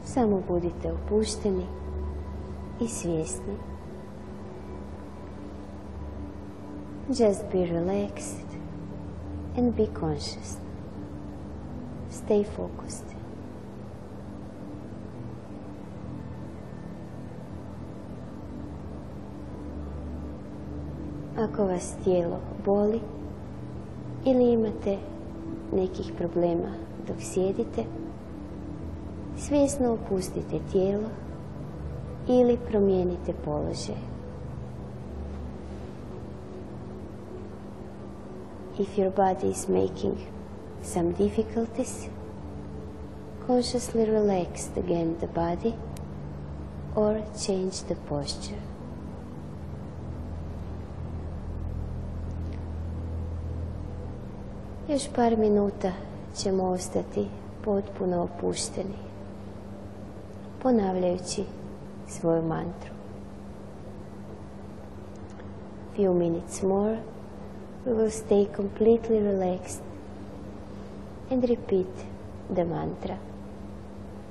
Samo budite opušteni i svjesni. Just be relaxed and be conscious. Stay focused. Ako vas tijelo boli ili imate nekih problema dok sjedite, svjesno opustite tijelo ili promijenite položaj. If your body is making some difficulties, consciously relax again the body or change the posture. Još par minuta ćemo ostati potpuno opušteni, ponavljajući svoju mantru. Few minutes more, we will stay completely relaxed and repeat the mantra.